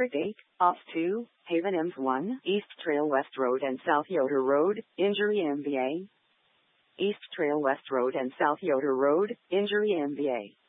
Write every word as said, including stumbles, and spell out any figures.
District eight, Ops two, Haven M one, East Trail West Road and South Yoder Road, Injury M V A. East Trail West Road and South Yoder Road, Injury M V A.